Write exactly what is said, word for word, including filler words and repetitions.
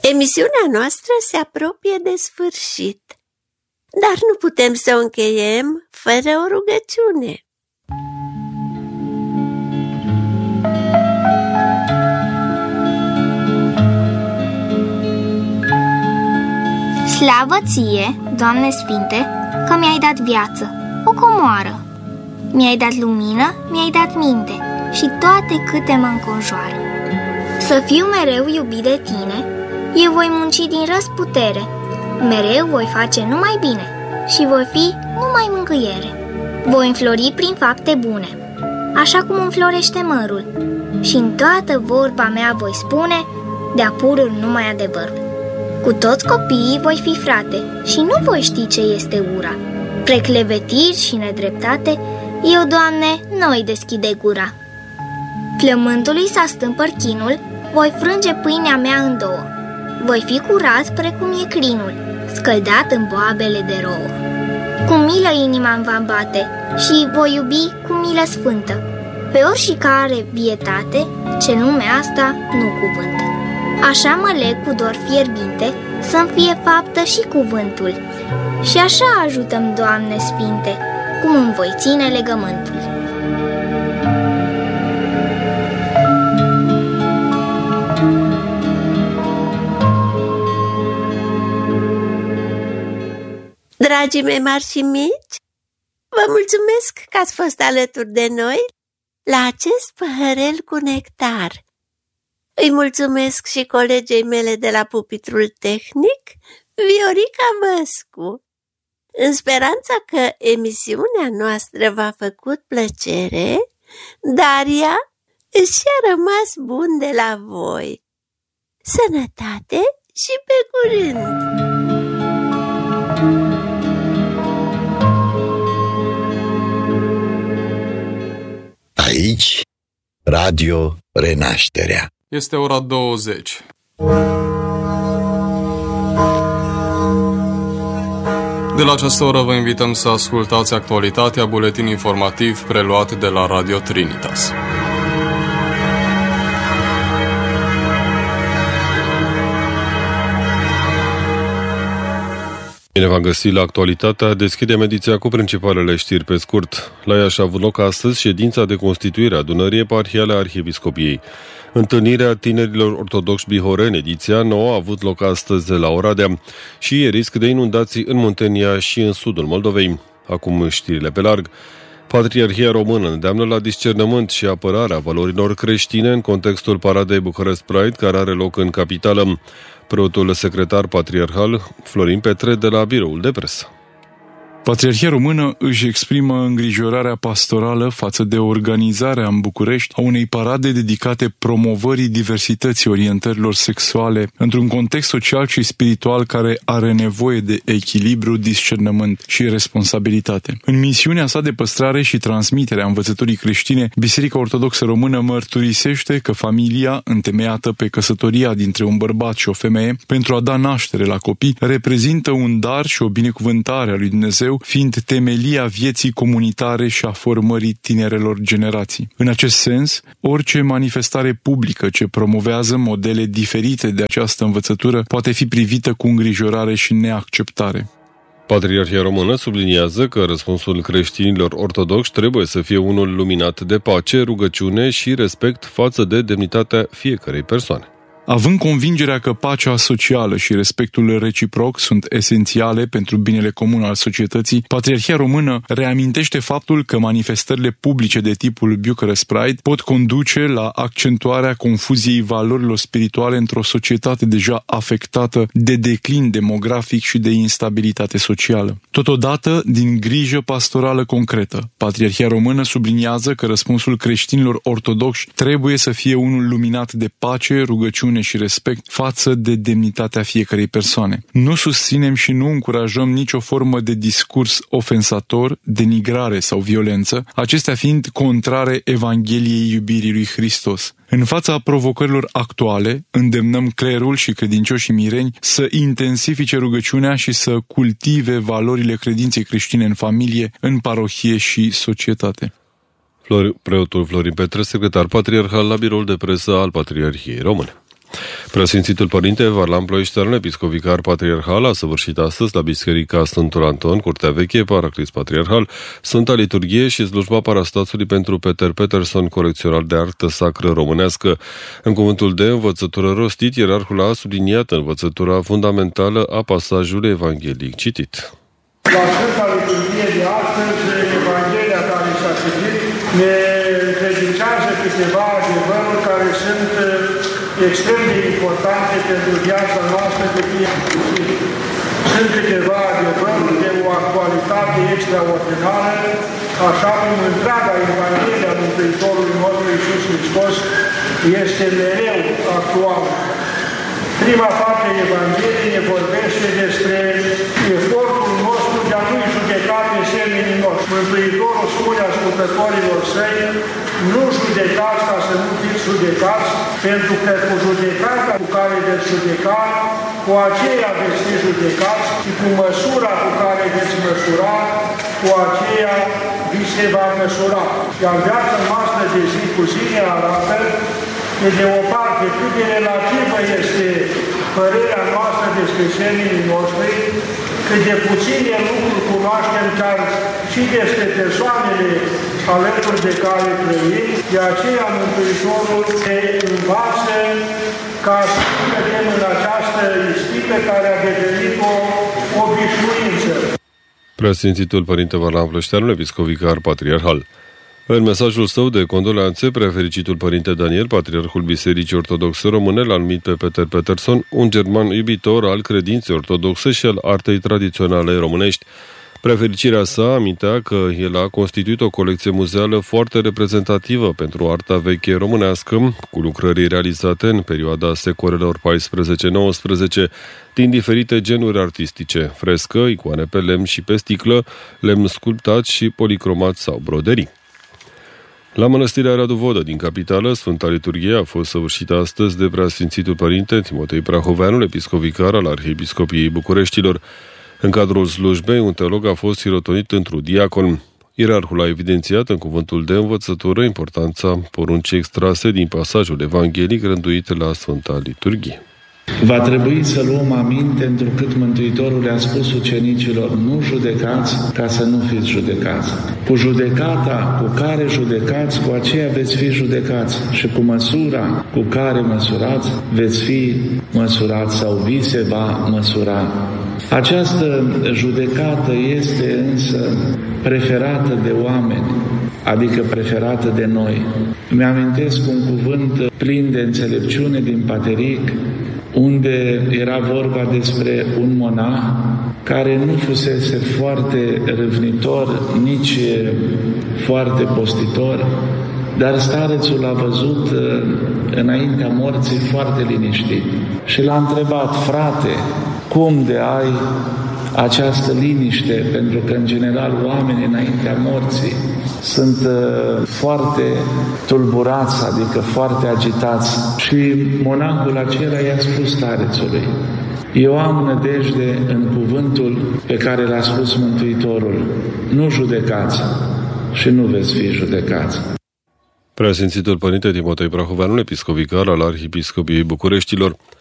Emisiunea noastră se apropie de sfârșit, dar nu putem să o încheiem fără o rugăciune. Slavă ție, Doamne Sfinte, că mi-ai dat viață, o comoară. Mi-ai dat lumină, mi-ai dat minte și toate câte mă înconjoară. Să fiu mereu iubit de tine, eu voi munci din răsputere, mereu voi face numai bine și voi fi numai mângâiere. Voi înflori prin fapte bune, așa cum înflorește mărul, și în toată vorba mea voi spune de-a purul numai adevărul. Cu toți copiii voi fi frate și nu voi ști ce este ura. Preclevetiri și nedreptate, eu, Doamne, nu-i deschide gura. Flământului s-a stâmpăr chinul, voi frânge pâinea mea în două. Voi fi curat precum e crinul, scăldat în boabele de rouă. Cu milă inima-mi va bate și voi iubi cu milă sfântă, pe oricare vietate ce lumea asta nu cuvântă. Așa mă leg cu dor fierbinte, să-mi fie faptă și cuvântul. Și așa ajută-mi, Doamne Sfinte, cum îmi voi ține legământul. Dragii mei mari și mici, vă mulțumesc că ați fost alături de noi la acest păhărel cu nectar. Îi mulțumesc și colegei mele de la pupitrul tehnic, Viorica Văscu. În speranța că emisiunea noastră v-a făcut plăcere, Daria și-a rămas bun de la voi. Sănătate și pe curând! Aici, Radio Renașterea. Este ora douăzeci. De la această oră vă invităm să ascultați actualitatea, buletin informativ preluat de la Radio Trinitas. Bine v-am găsit la actualitatea. Deschidem ediția cu principalele știri pe scurt. La Iași a avut loc astăzi ședința de constituire a adunării eparhiale a Arhiepiscopiei. Întâlnirea tinerilor ortodoxi bihoreni, ediția nouă, a avut loc astăzi la Oradea și e risc de inundații în Muntenia și în sudul Moldovei. Acum știrile pe larg. Patriarhia Română îndeamnă la discernământ și apărarea valorilor creștine în contextul paradei Bucharest Pride, care are loc în capitală. Preotul secretar patriarhal Florin Petre de la biroul de presă. Patriarhia Română își exprimă îngrijorarea pastorală față de organizarea în București a unei parade dedicate promovării diversității orientărilor sexuale într-un context social și spiritual care are nevoie de echilibru, discernământ și responsabilitate. În misiunea sa de păstrare și transmitere a învățăturii creștine, Biserica Ortodoxă Română mărturisește că familia, întemeiată pe căsătoria dintre un bărbat și o femeie pentru a da naștere la copii, reprezintă un dar și o binecuvântare a lui Dumnezeu, fiind temelia vieții comunitare și a formării tinerelor generații. În acest sens, orice manifestare publică ce promovează modele diferite de această învățătură poate fi privită cu îngrijorare și neacceptare. Patriarhia Română subliniază că răspunsul creștinilor ortodoxi trebuie să fie unul luminat de pace, rugăciune și respect față de demnitatea fiecărei persoane. Având convingerea că pacea socială și respectul reciproc sunt esențiale pentru binele comun al societății, Patriarhia Română reamintește faptul că manifestările publice de tipul Bucharest Pride pot conduce la accentuarea confuziei valorilor spirituale într-o societate deja afectată de declin demografic și de instabilitate socială. Totodată, din grijă pastorală concretă, Patriarhia Română subliniază că răspunsul creștinilor ortodoxi trebuie să fie unul luminat de pace, rugăciune și respect față de demnitatea fiecărei persoane. Nu susținem și nu încurajăm nicio formă de discurs ofensator, denigrare sau violență, acestea fiind contrare Evangheliei iubirii lui Hristos. În fața provocărilor actuale, îndemnăm clerul și credincioșii mireni să intensifice rugăciunea și să cultive valorile credinței creștine în familie, în parohie și societate. Preotul Florin Petre, secretar patriarhal la biroul de presă al Patriarhiei Române. Preasfințitul Părinte Varlam Ploieștean, episcop vicar patriarhal, a săvârșit astăzi la Biserica Sfântul Anton, Curtea Veche, Paraclis Patriarhal, Sfânta Liturghie și slujba parastasului pentru Peter Peterson, colecționar de artă sacră românească. În cuvântul de învățătură rostit, ierarhul a subliniat învățătura fundamentală a pasajului evanghelic citit. La Sfânta Liturghie de astăzi, Evanghelia care s-a citit ne încredințează câteva adevăruri care sunt extrem de importante pentru viața noastră de fiecare zi. Sunt câteva adevăruri de o actualitate extraordinară, așa cum întreaga Evanghelia Mântuitorului nostru Iisus Hristos este mereu actuală. Prima parte a Evangheliei ne vorbește despre efortul nostru de a nu-i judeca pe semenii noștri. Mântuitorul spune ascultătorilor săi, nu judecați ca să nu fiți judecați, pentru că cu judecata cu care veți judeca, cu aceea veți fi judecați și cu măsura cu care veți măsura, cu aceea vi se va măsura. Iar viața noastră de zi cu zi ne arată că de o parte cât de relativă este părerea noastră despre semenii noștri, cât de puține lucruri cunoaștem chiar și despre persoanele alături de care trăim, de aceea Mântuitorul ne învață ca să nu cădem în această ispită care a devenit o obișnuință. Preasfințitul Părinte Varlam Ploieștean, episcop vicar patriarhal. În mesajul său de condoleanțe, preafericitul Părinte Daniel, patriarhul Bisericii Ortodoxe Române, l-a numit pe Peter Peterson un german iubitor al credinței ortodoxe și al artei tradiționale românești. Preafericirea sa amintea că el a constituit o colecție muzeală foarte reprezentativă pentru arta veche românească, cu lucrări realizate în perioada secolelor paisprezece nouăsprezece din diferite genuri artistice, frescă, icoane pe lemn și pe sticlă, lemn sculptat și policromat sau broderii. La Mănăstirea Radu Vodă din capitală, Sfânta Liturghie a fost săvârșită astăzi de Preasfințitul Părinte Timotei Prahoveanu, episcop vicar al Arhiepiscopiei Bucureștilor. În cadrul slujbei, un teolog a fost sirotonit într-un diacon. Ierarhul a evidențiat în cuvântul de învățătură importanța poruncii extrase din pasajul evanghelic rânduit la Sfânta Liturghie. Va trebui să luăm aminte, întrucât Mântuitorul le-a spus ucenicilor, nu judecați ca să nu fiți judecați. Cu judecata cu care judecați, cu aceea veți fi judecați și cu măsura cu care măsurați, veți fi măsurați sau vi se va măsura. Această judecată este însă preferată de oameni, adică preferată de noi. Mi-amintesc un cuvânt plin de înțelepciune din Pateric, unde era vorba despre un monah care nu fusese foarte râvnitor, nici foarte postitor, dar starețul l-a văzut înaintea morții foarte liniștit. Și l-a întrebat, frate, cum de ai această liniște? Pentru că, în general, oamenii înaintea morții sunt uh, foarte tulburați, adică foarte agitați. Și monahul acela i-a spus starețului, eu am nădejde în cuvântul pe care l-a spus Mântuitorul, nu judecați și nu veți fi judecați. Preasfințitul Părinte Timotei Prahoveanu, episcop vicar al Arhiepiscopiei Bucureștilor,